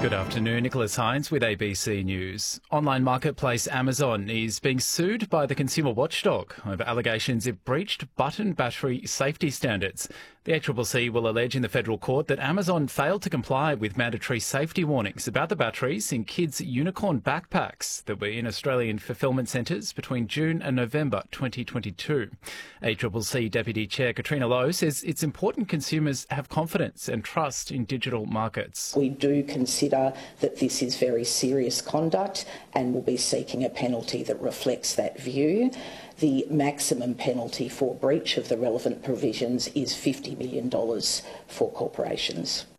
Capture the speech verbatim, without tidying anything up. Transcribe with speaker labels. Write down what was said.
Speaker 1: Good afternoon, Nicholas Hines with A B C News. Online marketplace Amazon is being sued by the consumer watchdog over allegations it breached button battery safety standards. The A C C C will allege in the federal court that Amazon failed to comply with mandatory safety warnings about the batteries in kids' unicorn backpacks that were in Australian fulfilment centres between June and November twenty twenty-two. A C C C Deputy Chair Katrina Lowe says it's important consumers have confidence and trust in digital markets.
Speaker 2: We do consider that this is very serious conduct and will be seeking a penalty that reflects that view. The maximum penalty for breach of the relevant provisions is fifty million dollars for corporations.